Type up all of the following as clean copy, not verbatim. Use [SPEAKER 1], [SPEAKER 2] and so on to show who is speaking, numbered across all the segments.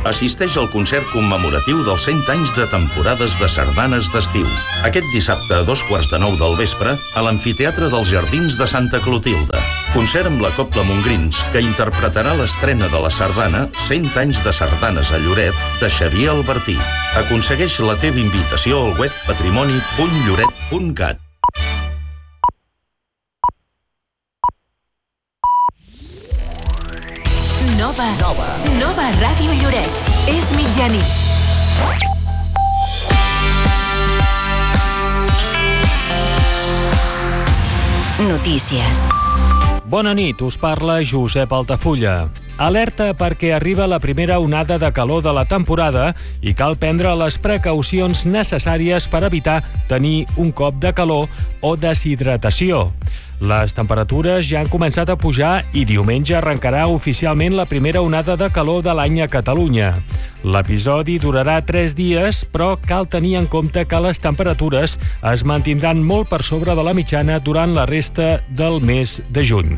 [SPEAKER 1] assisteix al concert commemoratiu dels 100 anys de temporades de sardanes d'estiu. Aquest dissabte a 9:15 del vespre a l'Amfiteatre dels Jardins de Santa Clotilde. Concert amb la Cobla Montgrins, que interpretarà l'estrena de la sardana 100 anys de sardanes a Lloret de Xavier Albertí. Aconsegueix la teva invitació al web patrimoni.lloret.cat.
[SPEAKER 2] Nova Ràdio Lloret. És mitjanit. Notícies.
[SPEAKER 3] Bona nit, us parla Josep Altafulla. Alerta perquè arriba la primera onada de calor de la temporada i cal prendre les precaucions necessàries per evitar tenir un cop de calor o deshidratació. Les temperatures ja han començat a pujar i diumenge arrencarà oficialment la primera onada de calor de l'any a Catalunya. L'episodi durarà 3 dies, però cal tenir en compte que les temperatures es mantindran molt per sobre de la mitjana durant la resta del mes de juny.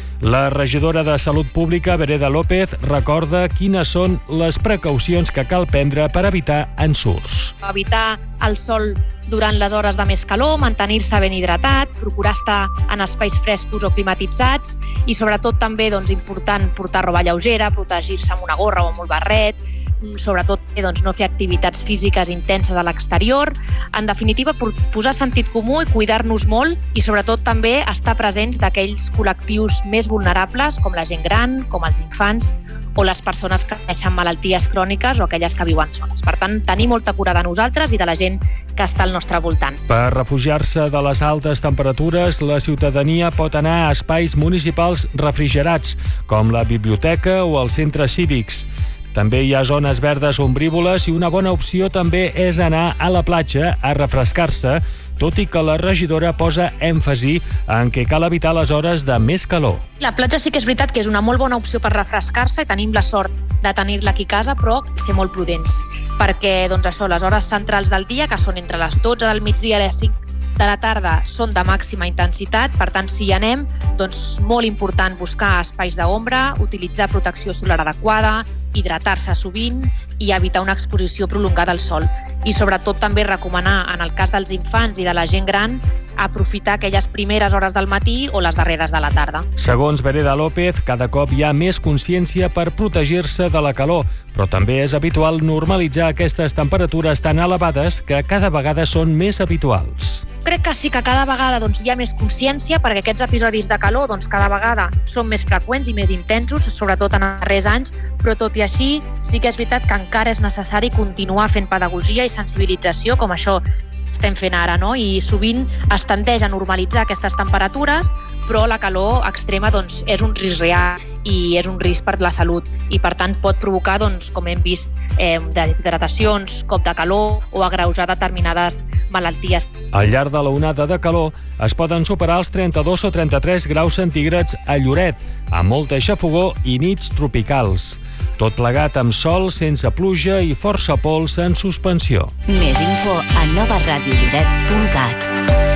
[SPEAKER 3] La regidora de Salut Pública, Vereda López, recorda quines són les precaucions que cal prendre per evitar ensurts.
[SPEAKER 4] Evitar el sol durant les hores de més calor, mantenir-se ben hidratat, procurar estar en espais frescos o climatitzats i sobretot també important portar roba lleugera, protegir-se amb una gorra o amb un barret, sobretot no fer activitats físiques intenses a l'exterior. En definitiva, posar sentit comú i cuidar-nos molt i sobretot també estar presents d'aquells col·lectius més vulnerables com la gent gran, com els infants o les persones que pateixen malalties cròniques o aquelles que viuen soles. Per tant, tenir molta cura de nosaltres i de la gent que està al nostre voltant.
[SPEAKER 3] Per refugiar-se de les altes temperatures, la ciutadania pot anar a espais municipals refrigerats, com la biblioteca o els centres cívics. També hi ha zones verdes ombrívoles i una bona opció també és anar a la platja a refrescar-se, tot i que la regidora posa èmfasi en què cal evitar les hores de més calor.
[SPEAKER 4] La platja sí que és veritat que és una molt bona opció per refrescar-se i tenim la sort de tenir-la aquí a casa, però ser molt prudents, perquè les hores centrals del dia, que són entre les 12 del migdia i les 5 de la tarda, són de màxima intensitat. Per tant, si hi anem, molt important buscar espais d'ombra, utilitzar protecció solar adequada, hidratar-se sovint i evitar una exposició prolongada al sol. I sobretot també recomanar, en el cas dels infants i de la gent gran, aprofitar aquelles primeres hores del matí o les darreres de la tarda.
[SPEAKER 3] Segons Vereda López, cada cop hi ha més consciència per protegir-se de la calor, però també és habitual normalitzar aquestes temperatures tan elevades que cada vegada són més habituals.
[SPEAKER 4] Crec que sí que cada vegada hi ha més consciència perquè aquests episodis de calor cada vegada són més freqüents i més intensos, sobretot en els darrers anys, però tot i així sí que és veritat que encara és necessari continuar fent pedagogia i sensibilització, com això estem fent ara, I sovint es tendeix a normalitzar aquestes temperatures, però la calor extrema és un risc real i és un risc per la salut i per tant pot provocar, com hem vist, deshidratacions, cop de calor o agreujar determinades malalties.
[SPEAKER 3] Al llarg de la onada de calor es poden superar els 32 o 33 graus centígrads a Lloret, amb molta xafogor i nits tropicals. Tot plegat amb sol, sense pluja i força pols en suspensió.
[SPEAKER 2] Més info a novaradiolloret.cat.